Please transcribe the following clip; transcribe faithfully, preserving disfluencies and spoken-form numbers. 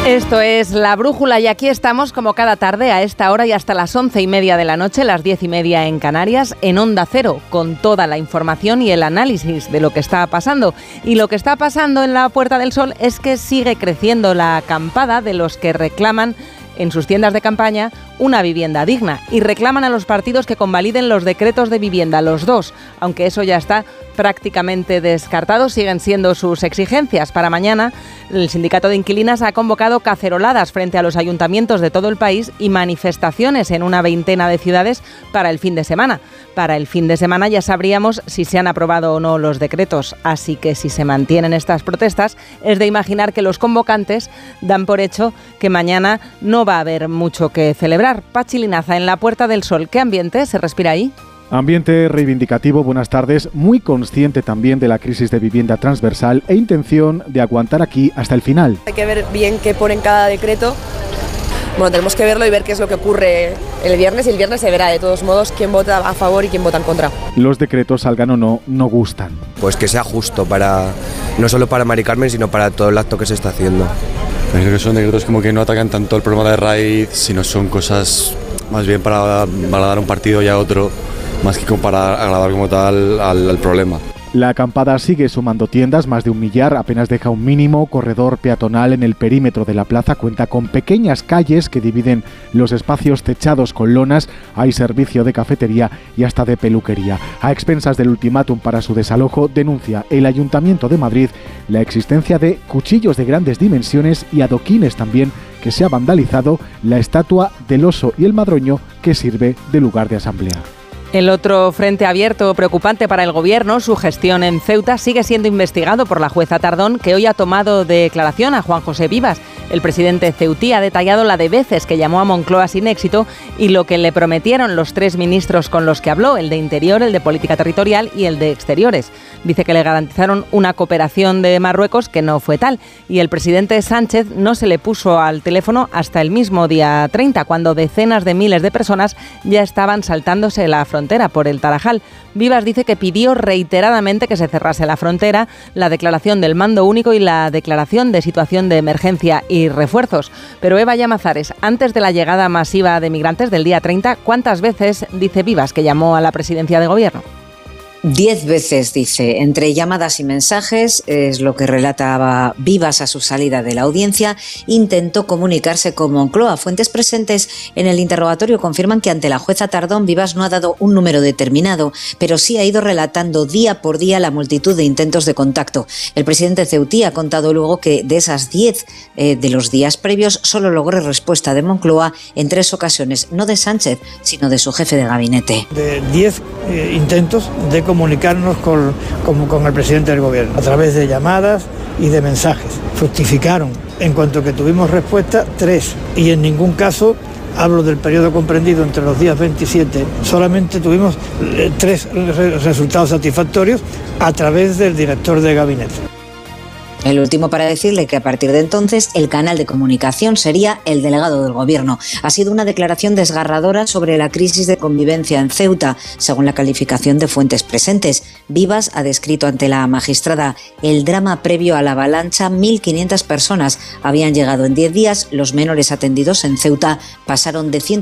Esto es La Brújula y aquí estamos como cada tarde a esta hora y hasta las once y media de la noche, las diez y media en Canarias, en Onda Cero, con toda la información y el análisis de lo que está pasando. Y lo que está pasando en la Puerta del Sol es que sigue creciendo la acampada de los que reclaman en sus tiendas de campaña una vivienda digna y reclaman a los partidos que convaliden los decretos de vivienda, los dos, aunque eso ya está prácticamente descartado, siguen siendo sus exigencias. Para mañana, el Sindicato de Inquilinas ha convocado caceroladas frente a los ayuntamientos de todo el país y manifestaciones en una veintena de ciudades para el fin de semana. Para el fin de semana ya sabríamos si se han aprobado o no los decretos, así que si se mantienen estas protestas, es de imaginar que los convocantes dan por hecho que mañana no va a haber mucho que celebrar. Pachi Linaza, en la Puerta del Sol, ¿qué ambiente se respira ahí? Ambiente reivindicativo, buenas tardes, muy consciente también de la crisis de vivienda transversal e intención de aguantar aquí hasta el final. Hay que ver bien qué pone en cada decreto. Bueno, tenemos que verlo y ver qué es lo que ocurre el viernes y el viernes se verá de todos modos quién vota a favor y quién vota en contra. Los decretos, salgan o no, no gustan. Pues que sea justo para, no solo para Mari Carmen, sino para todo el acto que se está haciendo. Creo que son decretos como que no atacan tanto el problema de raíz, sino son cosas más bien para, para dar un partido y a otro, más que para agradar como tal al, al problema. La acampada sigue sumando tiendas, más de un millar, apenas deja un mínimo corredor peatonal en el perímetro de la plaza, cuenta con pequeñas calles que dividen los espacios techados con lonas, hay servicio de cafetería y hasta de peluquería. A expensas del ultimátum para su desalojo, denuncia el Ayuntamiento de Madrid la existencia de cuchillos de grandes dimensiones y adoquines también, que se ha vandalizado la estatua del oso y el madroño que sirve de lugar de asamblea. El otro frente abierto preocupante para el Gobierno, su gestión en Ceuta, sigue siendo investigado por la jueza Tardón, que hoy ha tomado declaración a Juan José Vivas. El presidente ceutí ha detallado la de veces que llamó a Moncloa sin éxito y lo que le prometieron los tres ministros con los que habló, el de Interior, el de Política Territorial y el de Exteriores. Dice que le garantizaron una cooperación de Marruecos que no fue tal. Y el presidente Sánchez no se le puso al teléfono hasta el mismo día treinta, cuando decenas de miles de personas ya estaban saltándose la frontera. frontera por el Tarajal. Vivas dice que pidió reiteradamente que se cerrase la frontera, la declaración del mando único y la declaración de situación de emergencia y refuerzos. Pero Eva Llamazares, antes de la llegada masiva de migrantes del día treinta, ¿cuántas veces dice Vivas que llamó a la presidencia de gobierno? Diez veces, dice, entre llamadas y mensajes, es lo que relataba Vivas a su salida de la audiencia, intentó comunicarse con Moncloa. Fuentes presentes en el interrogatorio confirman que ante la jueza Tardón, Vivas no ha dado un número determinado, pero sí ha ido relatando día por día la multitud de intentos de contacto. El presidente ceutí ha contado luego que de esas diez eh, de los días previos, solo logró respuesta de Moncloa en tres ocasiones, no de Sánchez, sino de su jefe de gabinete. De diez eh, intentos de comunicarnos con, con, con el presidente del gobierno a través de llamadas y de mensajes. Fructificaron. En cuanto que tuvimos respuesta, tres. Y en ningún caso, hablo del periodo comprendido entre los días veintisiete, solamente tuvimos eh, tres re- resultados satisfactorios a través del director de gabinete. El último para decirle que a partir de entonces el canal de comunicación sería el delegado del gobierno. Ha sido una declaración desgarradora sobre la crisis de convivencia en Ceuta, según la calificación de fuentes presentes. Vivas ha descrito ante la magistrada el drama previo a la avalancha. mil quinientas personas habían llegado en diez días. Los menores atendidos en Ceuta pasaron de ciento